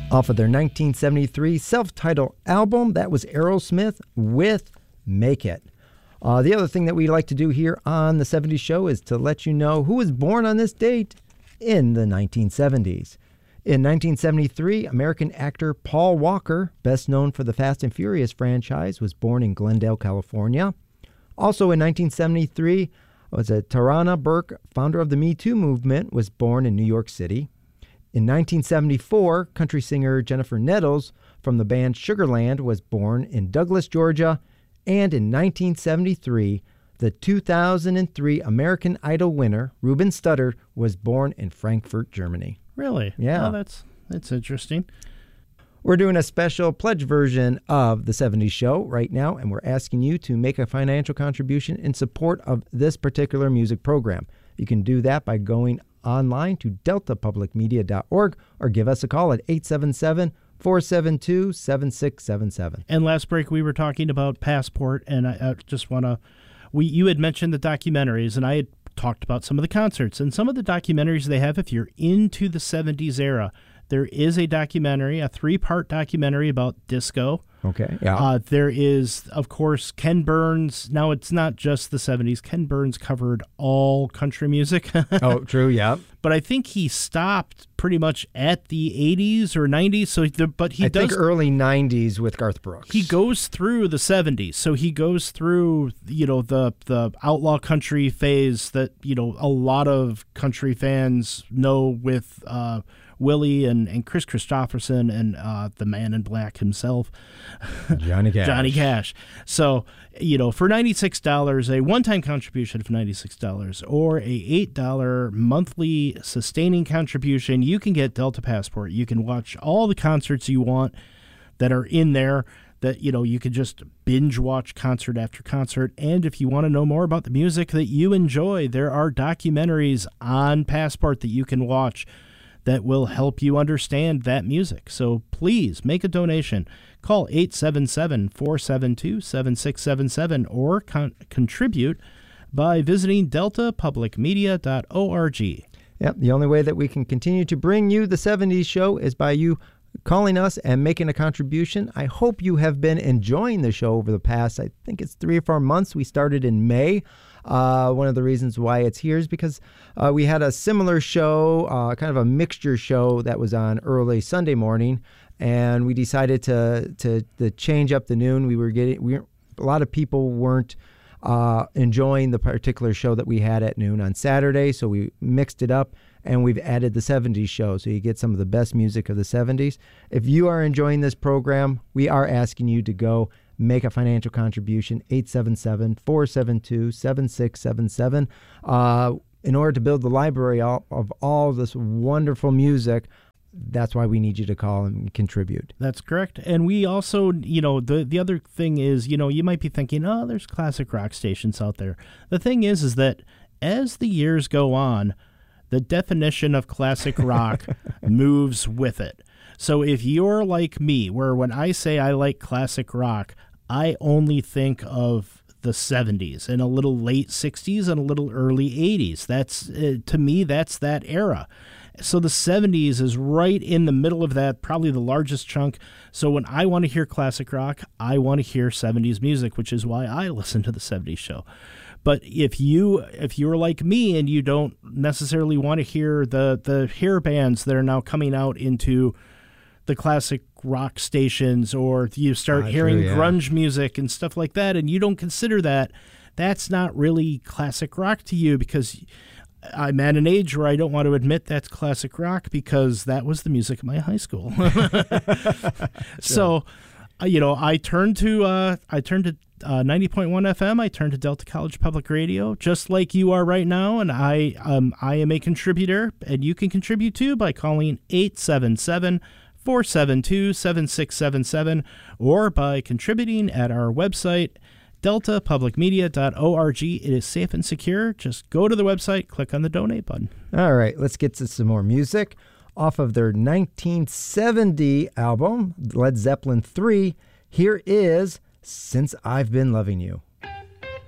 Off of their 1973 self-titled album, that was Aerosmith with Make It. The other thing that we like to do here on the 70s Show is to let you know who was born on this date in the 1970s. In 1973, American actor Paul Walker, best known for the Fast and Furious franchise, was born in Glendale, California. Also in 1973, Tarana Burke, founder of the Me Too movement, was born in New York City. In 1974, country singer Jennifer Nettles from the band Sugarland was born in Douglas, Georgia. And in 1973, the 2003 American Idol winner, Ruben Studdard, was born in Frankfurt, Germany. Really? Yeah. Oh, that's interesting. We're doing a special pledge version of the 70s Show right now, and we're asking you to make a financial contribution in support of this particular music program. You can do that by going online to deltapublicmedia.org or give us a call at 877-472-7677. And last break we were talking about Passport, and I just want to, you had mentioned the documentaries, and I had talked about some of the concerts and some of the documentaries they have if you're into the 70s era. There is a documentary, a 3-part documentary about disco. Okay, yeah. There is, of course, Ken Burns. Now, it's not just the 70s. Ken Burns covered all country music. Oh, true, yeah. But I think he stopped pretty much at the 80s or 90s. So, but he I think early 90s with Garth Brooks. He goes through the 70s. So he goes through, the outlaw country phase that, a lot of country fans know with Willie and Chris Christopherson and the Man in Black himself, Johnny Cash. Johnny Cash. So, for $96, a one-time contribution of $96 or a $8 monthly sustaining contribution, you can get Delta Passport. You can watch all the concerts you want that are in there that, you can just binge watch concert after concert. And if you want to know more about the music that you enjoy, there are documentaries on Passport that you can watch that will help you understand that music. So please make a donation. Call 877-472-7677 or contribute by visiting deltapublicmedia.org. Yep, the only way that we can continue to bring you the 70s Show is by you calling us and making a contribution. I hope you have been enjoying the show over the past, I think it's 3 or 4 months. We started in May. One of the reasons why it's here is because we had a similar show, kind of a mixture show that was on early Sunday morning, and we decided to change up the noon. A lot of people weren't enjoying the particular show that we had at noon on Saturday, so we mixed it up, and we've added the 70s Show, so you get some of the best music of the 70s. If you are enjoying this program, we are asking you to go make a financial contribution, 877-472-7677. In order to build the library of all this wonderful music, that's why we need you to call and contribute. That's correct. And we also, the other thing is, you might be thinking, oh, there's classic rock stations out there. The thing is that as the years go on, the definition of classic rock moves with it. So if you're like me, where when I say I like classic rock, I only think of the 70s and a little late 60s and a little early 80s. That's, to me, that's that era. So the 70s is right in the middle of that, probably the largest chunk. So when I want to hear classic rock, I want to hear 70s music, which is why I listen to the 70s Show. But if you're like me and you don't necessarily want to hear the hair bands that are now coming out into the classic rock stations, or you start hearing grunge music and stuff like that, and you don't consider that's not really classic rock to you, because I'm at an age where I don't want to admit that's classic rock because that was the music of my high school. So, I turned to 90.1 FM. I turned to Delta College Public Radio, just like you are right now, and I am a contributor, and you can contribute too by calling 877-472-7677 or by contributing at our website, deltapublicmedia.org. It is safe and secure. Just go to the website, click on the donate button. All right, let's get to some more music. Off of their 1970 album, Led Zeppelin 3, here is Since I've Been Loving You.